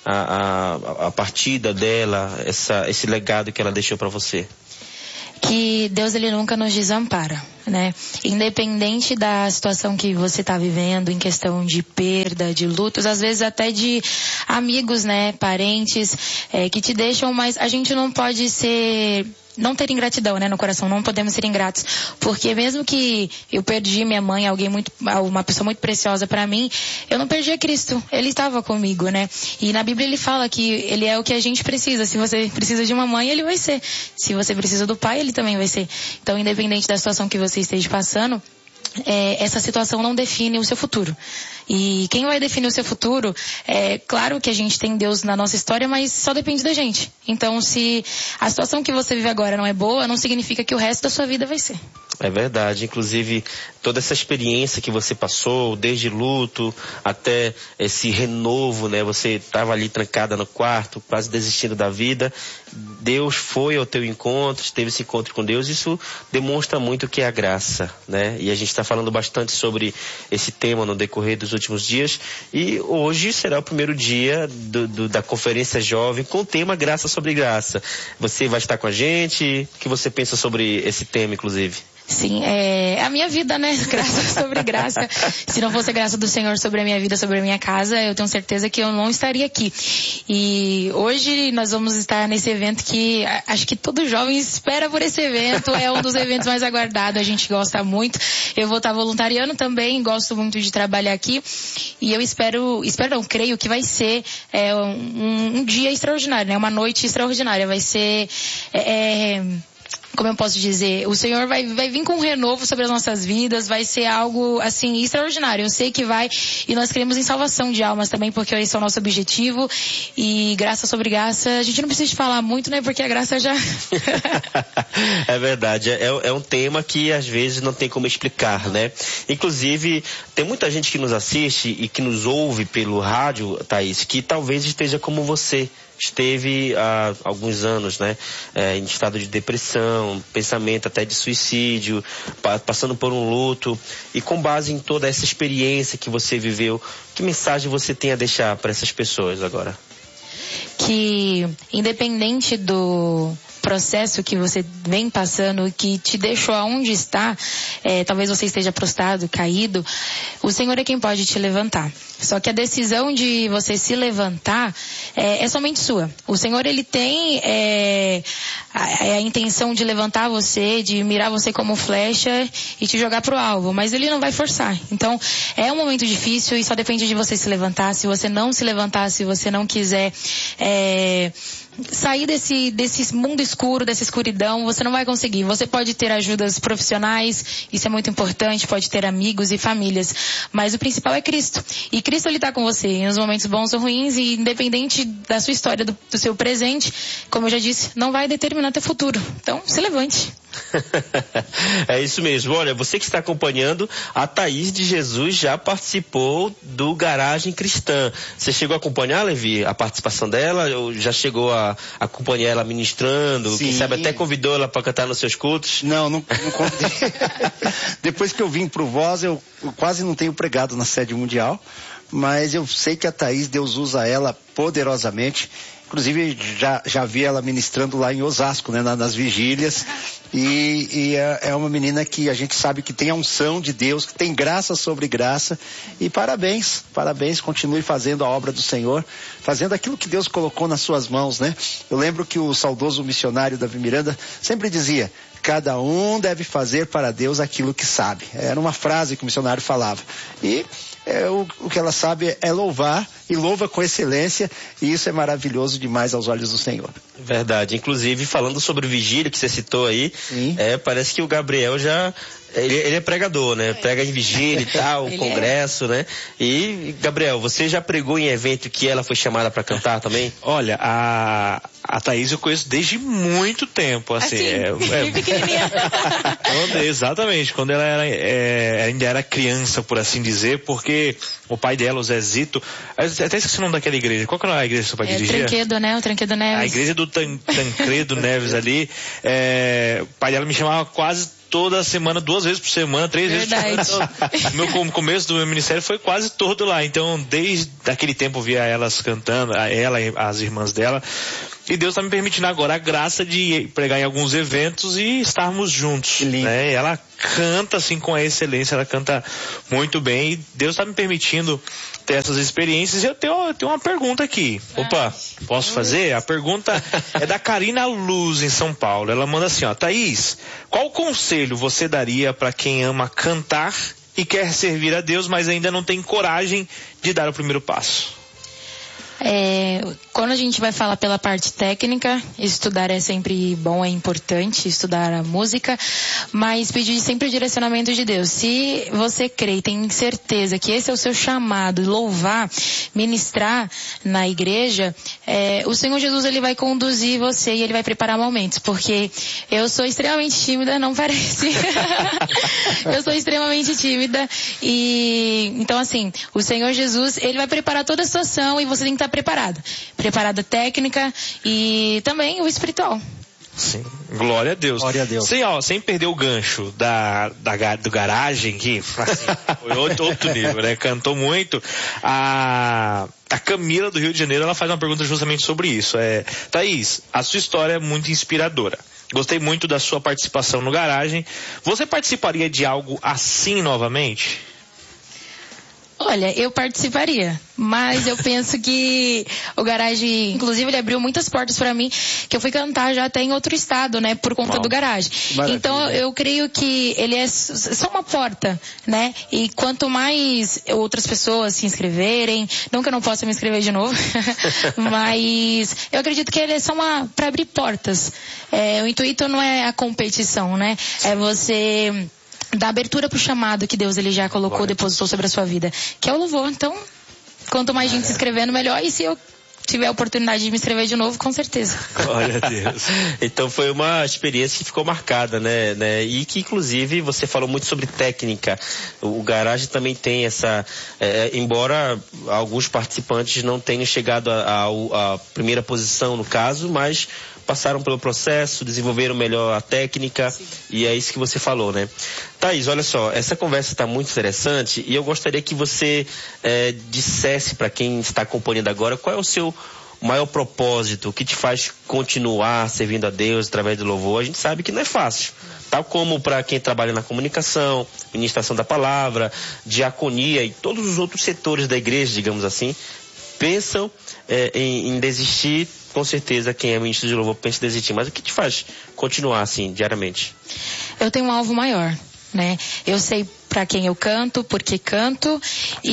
a partida dela, esse legado que ela deixou para você? Que Deus, ele nunca nos desampara, né? Independente da situação que você está vivendo, em questão de perda, de lutos, às vezes até de amigos, né? Parentes, que te deixam, mas a gente não pode não ter ingratidão, né, no coração, não podemos ser ingratos, porque mesmo que eu perdi minha mãe, uma pessoa muito preciosa para mim, eu não perdi a Cristo, Ele estava comigo, né, e na Bíblia Ele fala que Ele é o que a gente precisa. Se você precisa de uma mãe, Ele vai ser, se você precisa do pai, Ele também vai ser. Então, independente da situação que você esteja passando, essa situação não define o seu futuro. E quem vai definir o seu futuro, claro que a gente tem Deus na nossa história, mas só depende da gente. Então, se a situação que você vive agora não é boa, não significa que o resto da sua vida vai ser. É verdade. Inclusive, toda essa experiência que você passou, desde luto até esse renovo, né? Você estava ali trancada no quarto, quase desistindo da vida. Deus foi ao teu encontro, teve esse encontro com Deus. Isso demonstra muito o que é a graça, né? E a gente está falando bastante sobre esse tema no decorrer dos últimos dias. E hoje será o primeiro dia da Conferência Jovem com o tema Graça sobre Graça. Você vai estar com a gente? O que você pensa sobre esse tema, inclusive? Sim, a minha vida, né? Graça sobre graça. Se não fosse a graça do Senhor sobre a minha vida, sobre a minha casa, eu tenho certeza que eu não estaria aqui. E hoje nós vamos estar nesse evento que acho que todo jovem espera por esse evento. É um dos eventos mais aguardados, a gente gosta muito. Eu vou estar voluntariando também, gosto muito de trabalhar aqui. E eu creio que vai ser um dia extraordinário, né? Uma noite extraordinária. Vai ser... como eu posso dizer, o Senhor vai vir com um renovo sobre as nossas vidas, vai ser algo, assim, extraordinário. Eu sei que vai, e nós queremos em salvação de almas também, porque esse é o nosso objetivo, e graça sobre graça, a gente não precisa falar muito, né, porque a graça já... É verdade, é um tema que às vezes não tem como explicar, né? Inclusive, tem muita gente que nos assiste e que nos ouve pelo rádio, Thaís, que talvez esteja como você esteve há alguns anos, né? Em estado de depressão, pensamento até de suicídio, passando por um luto. E com base em toda essa experiência que você viveu, que mensagem você tem a deixar para essas pessoas agora? Que independente do processo que você vem passando, que te deixou aonde está, talvez você esteja prostrado, caído, o Senhor é quem pode te levantar. Só que a decisão de você se levantar é somente sua. O Senhor, Ele tem a intenção de levantar você, de mirar você como flecha e te jogar pro alvo, mas Ele não vai forçar. Então, é um momento difícil e só depende de você se levantar. Se você não se levantar, se você não quiser sair desse mundo escuro, dessa escuridão, você não vai conseguir. Você pode ter ajudas profissionais, isso é muito importante, pode ter amigos e famílias, mas o principal é Cristo. E Cristo, Ele está com você nos momentos bons ou ruins, e independente da sua história, do seu presente, como eu já disse, não vai determinar teu futuro. Então, se levante. É isso mesmo. Olha, você que está acompanhando, a Thaís de Jesus já participou do Garagem Cristã. Você chegou a acompanhar, Levi, a participação dela? Ou já chegou a acompanhar ela ministrando? Sim. Quem sabe até convidou ela para cantar nos seus cultos? Não convidei. Depois que eu vim pro Voz, eu quase não tenho pregado na sede mundial, mas eu sei que a Thaís, Deus usa ela poderosamente. Inclusive, já vi ela ministrando lá em Osasco, né, nas vigílias. E é uma menina que a gente sabe que tem a unção de Deus, que tem graça sobre graça. E parabéns, continue fazendo a obra do Senhor, fazendo aquilo que Deus colocou nas suas mãos, né? Eu lembro que o saudoso missionário Davi Miranda sempre dizia: cada um deve fazer para Deus aquilo que sabe. Era uma frase que o missionário falava. E o que ela sabe é louvar, e louva com excelência, e isso é maravilhoso demais aos olhos do Senhor. Verdade. Inclusive, falando sobre vigília, que você citou aí, Sim. Parece que o Gabriel já... Ele é pregador, né? Prega em vigília e tal, congresso, né? E, Gabriel, você já pregou em evento que ela foi chamada para cantar também? Olha, a Thaís eu conheço desde muito tempo, assim. Pequenininha. Exatamente, quando ela ainda era criança, por assim dizer, porque o pai dela, o Zezito, até esqueci o nome daquela igreja. Qual que era a igreja que seu pai dirigia? Tranquedo, né? O Tranquedo Neves. A igreja do Tancredo Neves ali, o pai dela me chamava quase toda semana, 2 vezes por semana, 3 vezes por semana. Então, no começo do meu ministério foi quase todo lá. Então, desde aquele tempo eu via elas cantando, ela e as irmãs dela. E Deus está me permitindo agora a graça de pregar em alguns eventos e estarmos juntos. Né? Ela canta assim com a excelência, ela canta muito bem. E Deus está me permitindo ter essas experiências. E eu tenho uma pergunta aqui. Opa, posso fazer? A pergunta é da Karina Luz, em São Paulo. Ela manda assim, ó: Thaís, qual conselho você daria para quem ama cantar e quer servir a Deus, mas ainda não tem coragem de dar o primeiro passo? Quando a gente vai falar pela parte técnica, estudar é sempre bom, é importante estudar a música, mas pedir sempre o direcionamento de Deus. Se você crê e tem certeza que esse é o seu chamado, louvar, ministrar na igreja, o Senhor Jesus, ele vai conduzir você e ele vai preparar momentos, porque eu sou extremamente tímida, não parece? Eu sou extremamente tímida e então assim, o Senhor Jesus, ele vai preparar toda a situação e você tem que estar preparada técnica e também o espiritual. Sim, glória a Deus. Glória a Deus. Sem perder o gancho do garagem, que assim, foi outro nível, né? Cantou muito. A Camila do Rio de Janeiro, ela faz uma pergunta justamente sobre isso. Thaís, a sua história é muito inspiradora. Gostei muito da sua participação no garagem. Você participaria de algo assim novamente? Olha, eu participaria, mas eu penso que o Garage, inclusive, ele abriu muitas portas para mim, que eu fui cantar já até em outro estado, né, por conta do Garage. Maravilha. Então, eu creio que ele é só uma porta, né, e quanto mais outras pessoas se inscreverem, não que eu não possa me inscrever de novo, mas eu acredito que ele é só para abrir portas. O intuito não é a competição, né, é você dar abertura pro chamado que Deus ele já colocou, depositou sobre a sua vida, que é o louvor. Então, quanto mais gente se inscrevendo, melhor. E se eu tiver a oportunidade de me inscrever de novo, com certeza. Glória a Deus. Então foi uma experiência que ficou marcada, né? E que inclusive você falou muito sobre técnica. O Garage também tem essa, embora alguns participantes não tenham chegado à primeira posição no caso, mas passaram pelo processo, desenvolveram melhor a técnica. Sim. E é isso que você falou, né? Thaís, olha só, essa conversa está muito interessante e eu gostaria que você dissesse para quem está acompanhando agora qual é o seu maior propósito, o que te faz continuar servindo a Deus através do louvor. A gente sabe que não é fácil, tal como para quem trabalha na comunicação, ministração da palavra, diaconia e todos os outros setores da igreja, digamos assim, pensam em desistir. Com certeza quem é ministro de louvor pensa em desistir, mas o que te faz continuar assim diariamente? Eu tenho um alvo maior, né? Eu sei para quem eu canto, por que canto,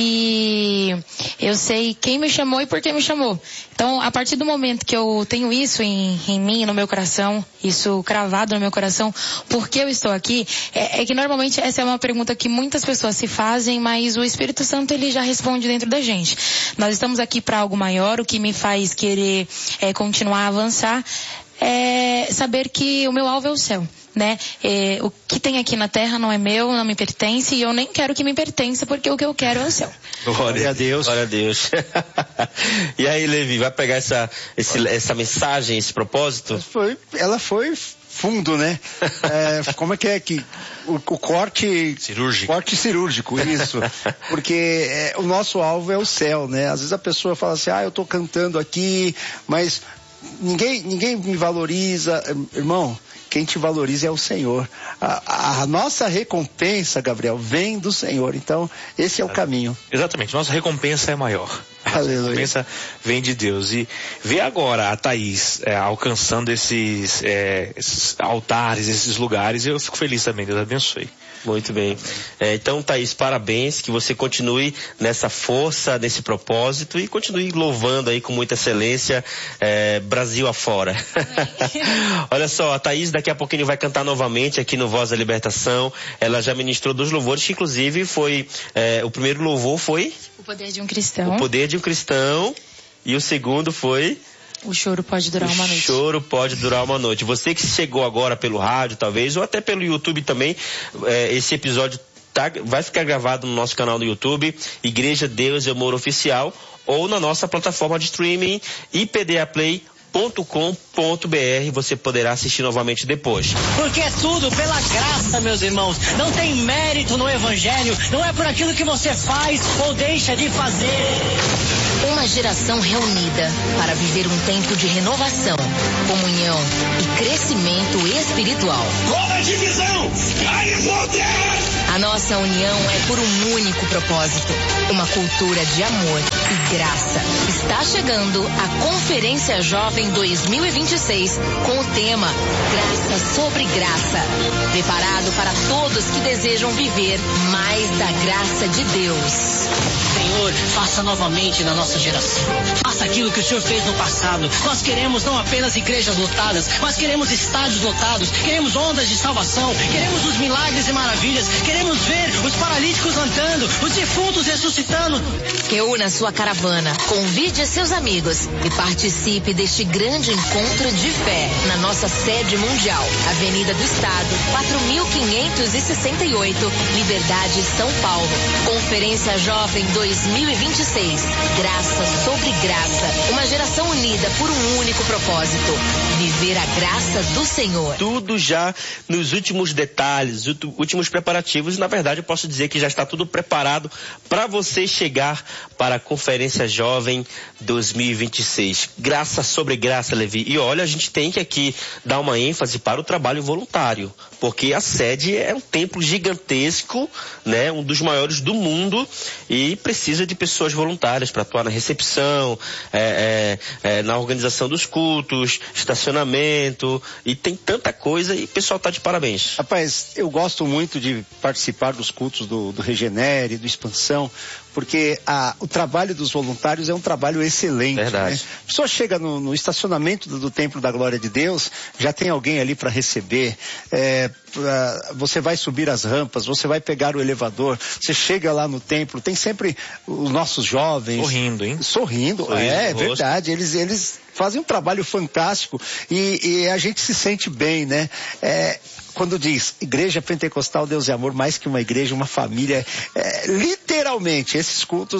e eu sei quem me chamou e por que me chamou. Então, a partir do momento que eu tenho isso em mim, no meu coração, isso cravado no meu coração, por que eu estou aqui, é que normalmente essa é uma pergunta que muitas pessoas se fazem, mas o Espírito Santo ele já responde dentro da gente. Nós estamos aqui para algo maior, o que me faz querer continuar a avançar é saber que o meu alvo é o céu. Né? O que tem aqui na terra não é meu, não me pertence e eu nem quero que me pertença porque o que eu quero é o céu. Glória a Deus. Glória a Deus. E aí, Levi, vai pegar essa mensagem, esse propósito? Ela foi fundo, né? Como é que o corte cirúrgico. Corte cirúrgico, isso. Porque o nosso alvo é o céu, né? Às vezes a pessoa fala assim, eu tô cantando aqui, mas ninguém me valoriza. Irmão, quem te valoriza é o Senhor. A nossa recompensa, Gabriel, vem do Senhor. Então, esse é o caminho. Exatamente. Nossa recompensa é maior. Aleluia. A recompensa vem de Deus. E ver agora a Thaís alcançando esses altares, esses lugares, eu fico feliz também. Deus abençoe. Muito bem. Então, Thaís, parabéns, que você continue nessa força, nesse propósito e continue louvando aí com muita excelência, Brasil afora. Olha só, a Thaís daqui a pouquinho vai cantar novamente aqui no Voz da Libertação. Ela já ministrou 2 louvores, que inclusive foi, o primeiro louvor foi? O Poder de um Cristão. O Poder de um Cristão. E o segundo foi? O choro pode durar uma noite. O choro pode durar uma noite. Você que chegou agora pelo rádio, talvez, ou até pelo YouTube também, esse episódio vai ficar gravado no nosso canal no YouTube, Igreja Deus e Amor Oficial, ou na nossa plataforma de streaming, IPDA Play, você poderá assistir novamente depois. Porque é tudo pela graça, meus irmãos. Não tem mérito no Evangelho. Não é por aquilo que você faz ou deixa de fazer. Uma geração reunida para viver um tempo de renovação, comunhão e crescimento espiritual. Toda divisão, cai em poder! A nossa união é por um único propósito, uma cultura de amor e graça. Está chegando a Conferência Jovem 2026 com o tema Graça sobre Graça. Preparado para todos que desejam viver mais da graça de Deus. Senhor, faça novamente na nossa geração. Faça aquilo que o Senhor fez no passado. Nós queremos não apenas igrejas lotadas, mas queremos estádios lotados, queremos ondas de salvação, queremos os milagres e maravilhas, queremos ver os paralíticos andando, os defuntos ressuscitando. Reúna sua caravana, convide seus amigos e participe deste grande encontro de fé na nossa sede mundial, Avenida do Estado, 4568, Liberdade, São Paulo. Conferência Jovem 2026. Graça sobre graça. Uma geração unida por um único propósito. Viver a graça do Senhor. Tudo já nos últimos detalhes, últimos preparativos. E, na verdade, eu posso dizer que já está tudo preparado para você chegar para a Conferência Jovem 2026. Graça sobre graça, Levi. E olha, a gente tem que aqui dar uma ênfase para o trabalho voluntário, porque a sede é um templo gigantesco, né, um dos maiores do mundo, e precisa de pessoas voluntárias para atuar na recepção, na organização dos cultos, estacionamento, e tem tanta coisa, e o pessoal está de parabéns. Rapaz, eu gosto muito de participar dos cultos do Regenere, do Expansão, porque o trabalho dos voluntários é um trabalho excelente. Verdade. Né? A pessoa chega no estacionamento do Templo da Glória de Deus, já tem alguém ali para receber, você vai subir as rampas, você vai pegar o elevador, você chega lá no templo, tem sempre os nossos jovens. Sorrindo, hein? Sorrindo, verdade, eles fazem um trabalho fantástico e a gente se sente bem, né? Quando diz Igreja Pentecostal Deus é Amor, mais que uma igreja, uma família, literalmente, esses cultos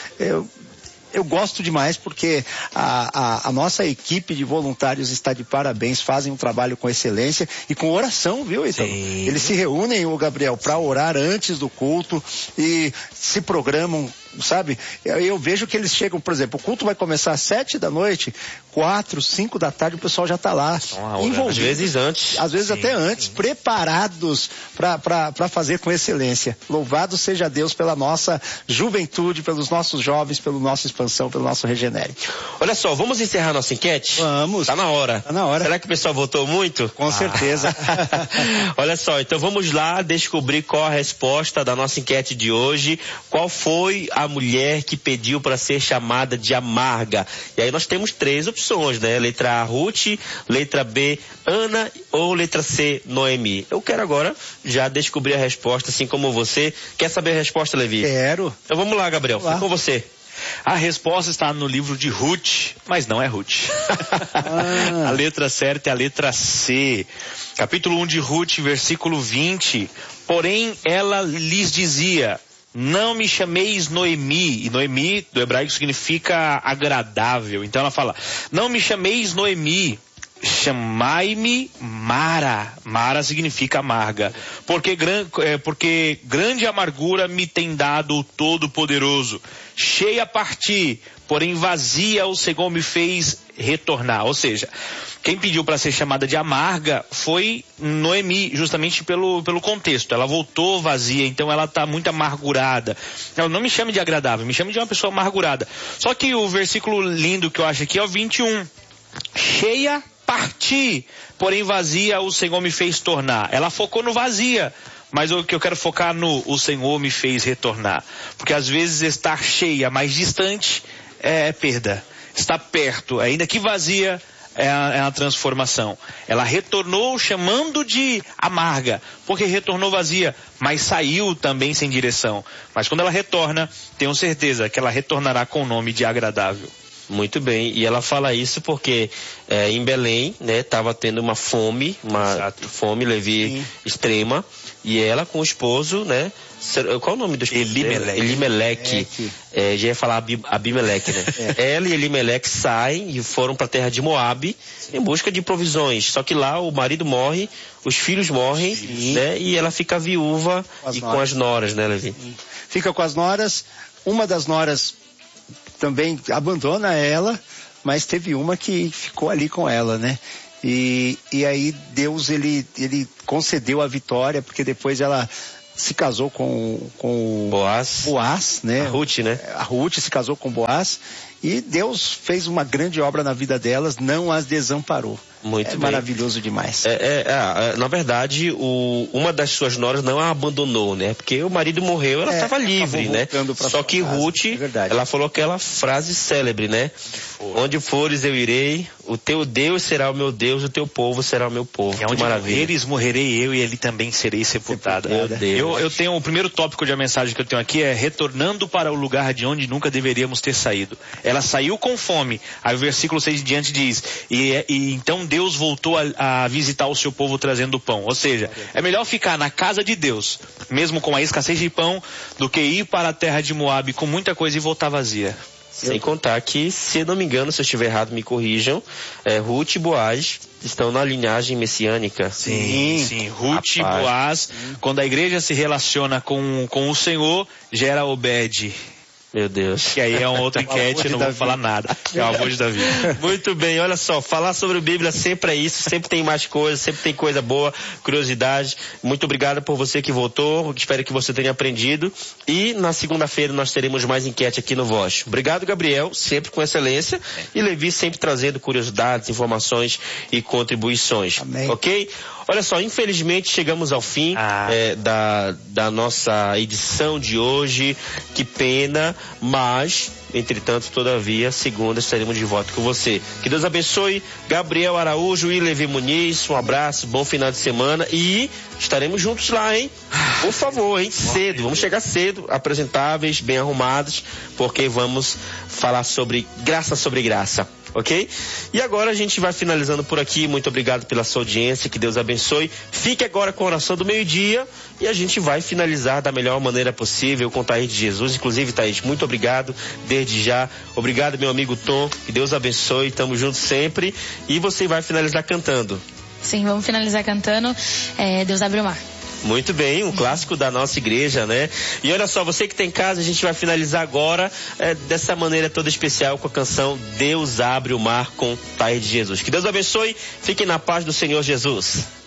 eu gosto demais porque a nossa equipe de voluntários está de parabéns, fazem um trabalho com excelência e com oração, viu, Ítalo? Eles se reúnem, Gabriel, para orar antes do culto e se programam, sabe? Eu vejo que eles chegam, por exemplo, o culto vai começar às 7 da noite, 4, 5 da tarde, o pessoal já está lá, envolvido. Às vezes antes. Às vezes até antes, preparados para fazer com excelência. Louvado seja Deus pela nossa juventude, pelos nossos jovens, pelo nosso Expansão, pelo nosso Regenere. Olha só, vamos encerrar nossa enquete? Vamos. Tá na hora. Tá na hora. Será que o pessoal votou muito? Com certeza. Olha só, então vamos lá descobrir qual a resposta da nossa enquete de hoje. Qual foi a mulher que pediu para ser chamada de amarga? E aí nós temos 3 opções, né? Letra A, Ruth, letra B, Ana, ou letra C, Noemi. Eu quero agora já descobrir a resposta, assim como você. Quer saber a resposta, Levi? Quero. Então vamos lá, Gabriel. Fica com você. A resposta está no livro de Ruth, mas não é Ruth. A letra certa é a letra C. Capítulo 1 de Ruth, versículo 20. Porém, ela lhes dizia: não me chameis Noemi. E Noemi, do hebraico, significa agradável. Então ela fala: não me chameis Noemi, chamai-me Mara. Mara significa amarga. Porque grande amargura me tem dado o Todo-Poderoso. Cheia parti, porém vazia o Senhor me fez retornar. Ou seja, quem pediu para ser chamada de amarga foi Noemi, justamente pelo contexto. Ela voltou vazia, então ela está muito amargurada. Ela não me chame de agradável, me chame de uma pessoa amargurada. Só que o versículo lindo que eu acho aqui é o 21. Cheia parti, porém vazia o Senhor me fez tornar. Ela focou no vazia, mas o que eu quero focar no o Senhor me fez retornar. Porque às vezes estar cheia, mais distante, é perda. Estar perto, ainda que vazia, é a transformação. Ela retornou chamando de amarga, porque retornou vazia, mas saiu também sem direção. Mas quando ela retorna, tenho certeza que ela retornará com o nome de agradável. Muito bem, e ela fala isso porque em Belém, né, estava tendo uma fome, fome, Levi, extrema, e ela com o esposo, né, qual o nome do esposo? Elimeleque. Já ia falar Abimeleque, né? Ela e Elimeleque saem e foram para a terra de Moabe em busca de provisões, só que lá o marido morre, os filhos morrem, né, e ela fica viúva com as noras, né, Levi? Fica com as noras, uma das noras também abandona ela, mas teve uma que ficou ali com ela, né? E aí Deus, ele concedeu a vitória, porque depois ela se casou com Boaz, né? A Ruth, né? A Ruth se casou com Boaz, e Deus fez uma grande obra na vida delas, não as desamparou. Muito bem. Maravilhoso demais. Na verdade, uma das suas noras não a abandonou, né? Porque o marido morreu, ela estava livre, né? Só que Ruth, ela falou aquela frase célebre, né? Onde fores eu irei, o teu Deus será o meu Deus, o teu povo será o meu povo. E onde morreres, morrerei eu, e ele também serei sepultada. Eu tenho, o primeiro tópico de a mensagem que eu tenho aqui é retornando para o lugar de onde nunca deveríamos ter saído. Ela saiu com fome. Aí o versículo 6 em diante diz, e então Deus voltou a visitar o seu povo trazendo pão. Ou seja, é melhor ficar na casa de Deus, mesmo com a escassez de pão, do que ir para a terra de Moabe com muita coisa e voltar vazia. Sem contar que, se eu não me engano, se eu estiver errado, me corrijam, Ruth e Boaz estão na linhagem messiânica. Sim. Ruth e Boaz, quando a igreja se relaciona com o Senhor, gera Obed. Meu Deus. Que aí é uma outra enquete, não vou falar nada. É o avô de Davi. Muito bem, olha só, falar sobre Bíblia sempre é isso, sempre tem mais coisas, sempre tem coisa boa, curiosidade. Muito obrigado por você que voltou, espero que você tenha aprendido. E na segunda-feira nós teremos mais enquete aqui no Voz. Obrigado, Gabriel, sempre com excelência. E Levi sempre trazendo curiosidades, informações e contribuições. Amém. Ok? Olha só, infelizmente chegamos ao fim da nossa edição de hoje. Que pena, mas, entretanto, todavia, segunda estaremos de volta com você. Que Deus abençoe Gabriel Araújo e Levi Muniz. Um abraço, bom final de semana e estaremos juntos lá, hein? Por favor, hein? Cedo, vamos chegar cedo, apresentáveis, bem arrumados, porque vamos falar sobre graça. Ok? E agora a gente vai finalizando por aqui. Muito obrigado pela sua audiência, que Deus abençoe. Fique agora com a oração do meio-dia e a gente vai finalizar da melhor maneira possível com o Thaís de Jesus. Inclusive, Thaís, muito obrigado desde já. Obrigado, meu amigo Tom, que Deus abençoe, tamo juntos sempre. E você vai finalizar cantando. Sim, vamos finalizar cantando Deus Abre o Mar. Muito bem, um clássico da nossa igreja, né? E olha só, você que tem em casa, a gente vai finalizar agora dessa maneira toda especial com a canção Deus Abre o Mar com Thaís de Jesus. Que Deus abençoe, fiquem na paz do Senhor Jesus.